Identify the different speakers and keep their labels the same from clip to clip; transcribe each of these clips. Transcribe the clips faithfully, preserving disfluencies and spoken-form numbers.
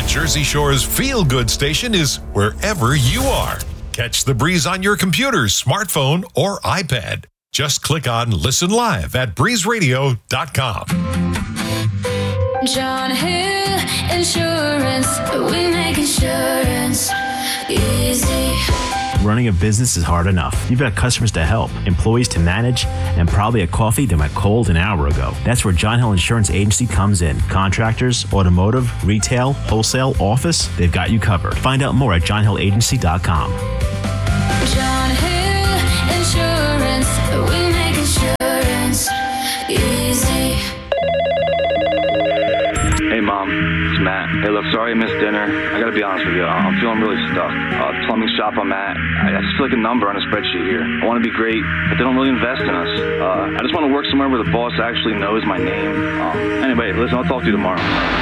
Speaker 1: Jersey Shore's feel-good station is wherever you are. Catch The Breeze on your computer, smartphone, or iPad. Just click on Listen Live at breeze radio dot com.
Speaker 2: John Hill Insurance, we make insurance easy.
Speaker 3: Running a business is hard enough. You've got customers to help, employees to manage, and probably a coffee that went cold an hour ago. That's where John Hill Insurance Agency comes in. Contractors, automotive, retail, wholesale, office, they've got you covered. Find out more at john hill agency dot com.
Speaker 2: John Hill Insurance, we make insurance easy.
Speaker 4: Hey, Mom, it's Matt. Hey, look, sorry I missed dinner. I gotta be honest with you. I'm feeling really stuck. Uh, plumbing shop I'm at, I, I just feel like a number on a spreadsheet here. I want to be great, but they don't really invest in us. Uh, I just want to work somewhere where the boss actually knows my name. Um, anyway, listen, I'll talk to you tomorrow.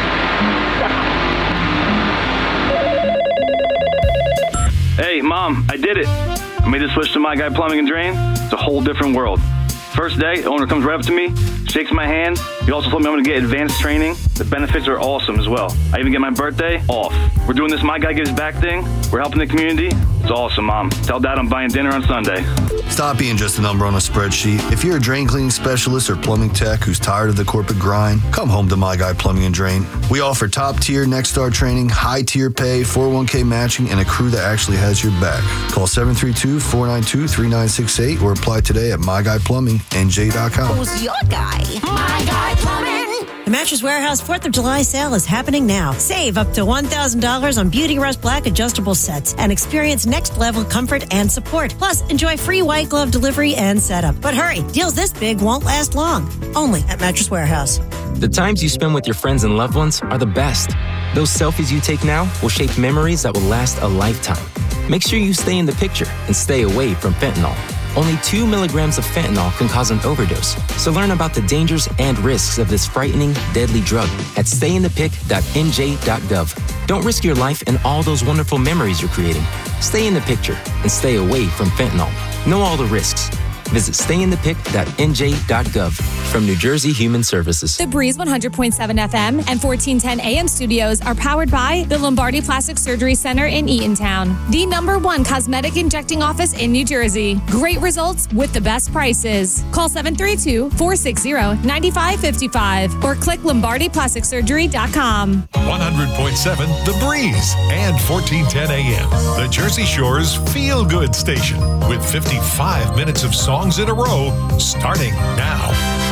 Speaker 4: Hey, Mom, I did it. I made the switch to My Guy Plumbing and Drain. It's a whole different world. First day, the owner comes right up to me, shakes my hand. He also told me I'm going to get advanced training. The benefits are awesome as well. I even get my birthday off. We're doing this My Guy Gives Back thing. We're helping the community. It's awesome, Mom. Tell Dad I'm buying dinner on Sunday.
Speaker 5: Stop being just a number on a spreadsheet. If you're a drain cleaning specialist or plumbing tech who's tired of the corporate grind, come home to My Guy Plumbing and Drain. We offer top-tier Next Star training, high-tier pay, four oh one k matching, and a crew that actually has your back. Call seven three two, four nine two, three nine six eight or apply today at my guy plumbing n j dot com.
Speaker 6: Who's your guy? My Guy Plumbing. The Mattress Warehouse fourth of July sale is happening now. Save up to one thousand dollars on Beauty Rest Black adjustable sets and experience next-level comfort and support. Plus, enjoy free white glove delivery and setup. But hurry, deals this big won't last long. Only at Mattress Warehouse.
Speaker 7: The times you spend with your friends and loved ones are the best. Those selfies you take now will shape memories that will last a lifetime. Make sure you stay in the picture and stay away from fentanyl. Only two milligrams of fentanyl can cause an overdose. So learn about the dangers and risks of this frightening, deadly drug at stay in the pic dot n j dot gov. Don't risk your life and all those wonderful memories you're creating. Stay in the picture and stay away from fentanyl. Know all the risks. Visit stay in the pic dot n j dot gov. From New Jersey Human Services.
Speaker 8: The Breeze one hundred point seven F M and fourteen ten A M studios are powered by the Lombardi Plastic Surgery Center in Eatontown, the number one cosmetic injecting office in New Jersey. Great results with the best prices. Call seven three two, four six zero, nine five five five or click lombardi plastic surgery dot com.
Speaker 1: one hundred point seven The Breeze and fourteen ten A M. The Jersey Shore's feel-good station with fifty-five minutes of songs in a row starting now.